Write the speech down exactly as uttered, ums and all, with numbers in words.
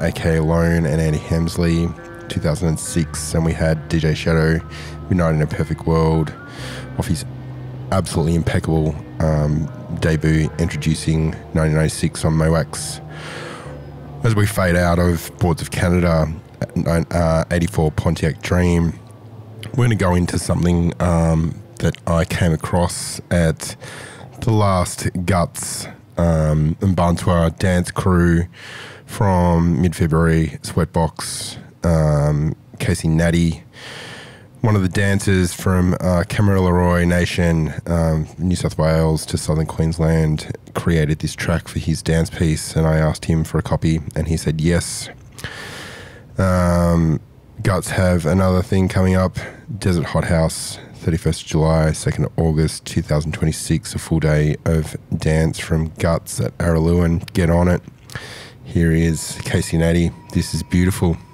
aka Alone, and Andy Hemsley, two thousand six, and we had D J Shadow, Midnight in a Perfect World, off his absolutely impeccable um, debut, introducing nineteen ninety-six on Mowax. As we fade out of Boards of Canada, uh, eighty-four Pontiac Dream, we're going to go into something um, that I came across at the last Guts um, and Bantua dance crew from mid-February, Sweatbox, um, Casey Natty, one of the dancers from uh, Kamilaroi Nation, um, New South Wales to Southern Queensland, created this track for his dance piece, and I asked him for a copy, and he said yes. Um, Guts have another thing coming up, Desert Hot House, thirty-first of July, second of August two thousand twenty-six, a full day of dance from Guts at Araluen. Get on it. Here is Casey Natty. This is beautiful.